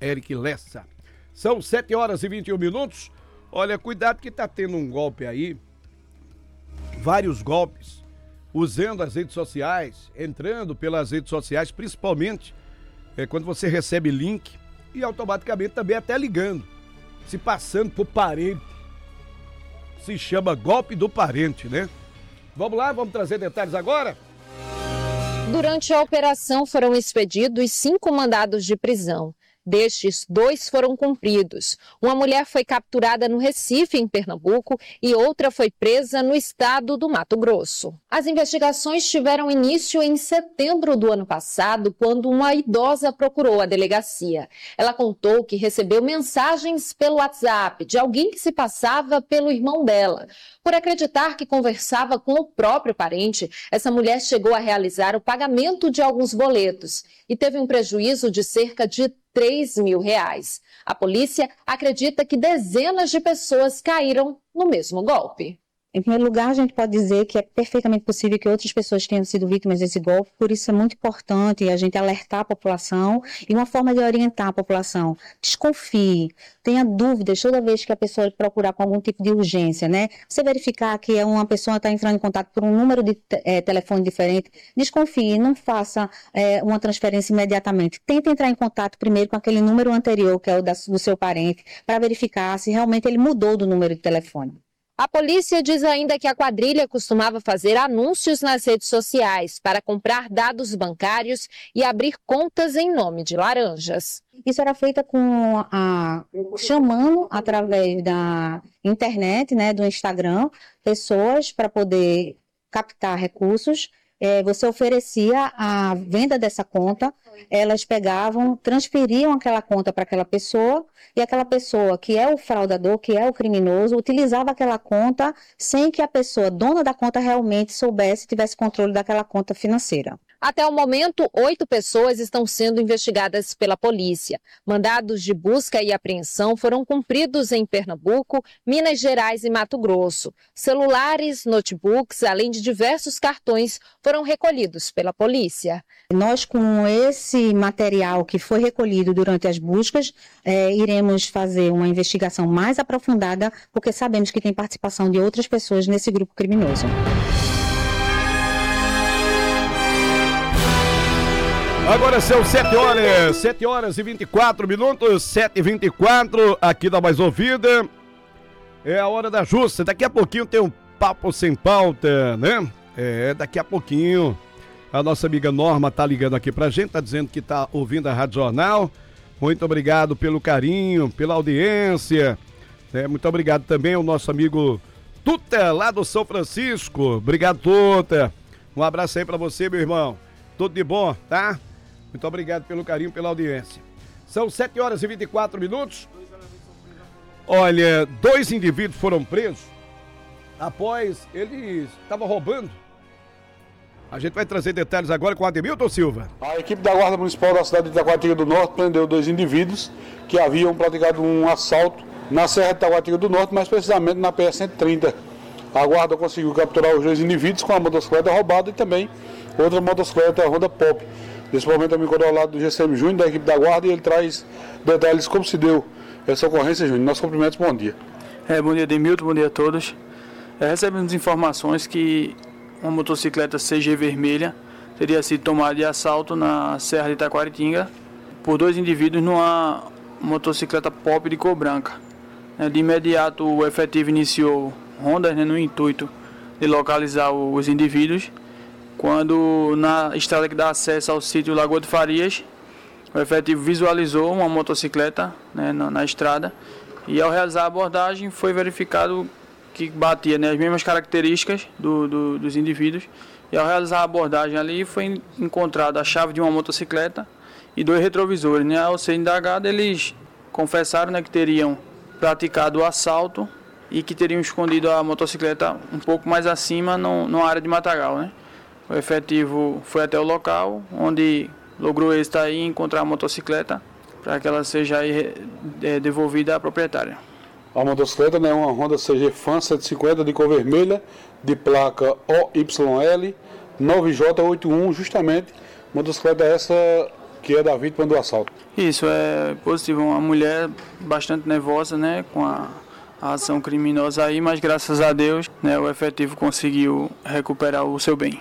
Eric Lessa. São 7h21. Olha, cuidado que tá tendo um golpe aí, vários golpes, usando as redes sociais, entrando pelas redes sociais, principalmente quando você recebe link e automaticamente também até ligando, se passando por parente. Se chama golpe do parente, né? Vamos lá, vamos trazer detalhes agora? Durante a operação foram expedidos 5 mandados de prisão. Destes, 2 foram cumpridos. Uma mulher foi capturada no Recife, em Pernambuco, e outra foi presa no estado do Mato Grosso. As investigações tiveram início em setembro do ano passado, quando uma idosa procurou a delegacia. Ela contou que recebeu mensagens pelo WhatsApp de alguém que se passava pelo irmão dela. Por acreditar que conversava com o próprio parente, essa mulher chegou a realizar o pagamento de alguns boletos e teve um prejuízo de cerca de R$3.000. A polícia acredita que dezenas de pessoas caíram no mesmo golpe. Em primeiro lugar, a gente pode dizer que é perfeitamente possível que outras pessoas tenham sido vítimas desse golpe, por isso é muito importante a gente alertar a população e uma forma de orientar a população. Desconfie, tenha dúvidas toda vez que a pessoa procurar com algum tipo de urgência, né? Você verificar que uma pessoa está entrando em contato por um número de telefone diferente, desconfie, não faça uma transferência imediatamente. Tente entrar em contato primeiro com aquele número anterior, que é o do seu parente, para verificar se realmente ele mudou do número de telefone. A polícia diz ainda que a quadrilha costumava fazer anúncios nas redes sociais para comprar dados bancários e abrir contas em nome de laranjas. Isso era feito chamando através da internet, né, do Instagram, pessoas para poder captar recursos. Você oferecia a venda dessa conta, elas pegavam, transferiam aquela conta para aquela pessoa e aquela pessoa que é o fraudador, que é o criminoso, utilizava aquela conta sem que a pessoa, dona da conta, realmente soubesse, tivesse controle daquela conta financeira. Até o momento, 8 pessoas estão sendo investigadas pela polícia. Mandados de busca e apreensão foram cumpridos em Pernambuco, Minas Gerais e Mato Grosso. Celulares, notebooks, além de diversos cartões, foram recolhidos pela polícia. Nós, com esse material que foi recolhido durante as buscas, iremos fazer uma investigação mais aprofundada, porque sabemos que tem participação de outras pessoas nesse grupo criminoso. Agora são 7h24, 7h24, aqui da Mais Ouvida. É a hora da justa. Daqui a pouquinho tem um papo sem pauta, né? Daqui a pouquinho a nossa amiga Norma tá ligando aqui pra gente, tá dizendo que tá ouvindo a Rádio Jornal. Muito obrigado pelo carinho, pela audiência. Muito obrigado também ao nosso amigo Tuta, lá do São Francisco. Obrigado, Tuta. Um abraço aí pra você, meu irmão. Tudo de bom, tá? Muito obrigado pelo carinho, pela audiência. São 7h24. Olha, 2 indivíduos foram presos após eles estavam roubando. A gente vai trazer detalhes agora com o Ademilton Silva. A equipe da Guarda Municipal da cidade de Taquatinga do Norte prendeu 2 indivíduos que haviam praticado um assalto na Serra de Taquatinga do Norte, mais precisamente na PR-130. A guarda conseguiu capturar os 2 indivíduos com a motocicleta roubada e também outra motocicleta Honda Pop. Nesse momento eu me encontro ao lado do GCM Júnior, da equipe da guarda, e ele traz detalhes como se deu essa ocorrência, Júnior. Nossos cumprimentos, bom dia. Bom dia, Demilton, bom dia a todos. Recebemos informações que uma motocicleta CG vermelha teria sido tomada de assalto na Serra de Taquaritinga por 2 indivíduos numa motocicleta Pop de cor branca. De imediato o efetivo iniciou rondas no intuito de localizar os indivíduos, quando na estrada que dá acesso ao sítio Lagoa de Farias, o efetivo visualizou uma motocicleta na estrada e ao realizar a abordagem foi verificado que batia as mesmas características dos indivíduos, e ao realizar a abordagem ali foi encontrada a chave de uma motocicleta e 2 retrovisores. Ao ser indagado, eles confessaram que teriam praticado o assalto e que teriam escondido a motocicleta um pouco mais acima, numa área de matagal. O efetivo foi até o local, onde logrou êxito aí em encontrar a motocicleta para que ela seja aí, devolvida à proprietária. A motocicleta é uma Honda CG Fan 150 de cor vermelha, de placa OYL 9J81, justamente motocicleta essa que é da vítima do assalto. Isso, é positivo. Uma mulher bastante nervosa, né, com a ação criminosa aí, mas graças a Deus, né, o efetivo conseguiu recuperar o seu bem.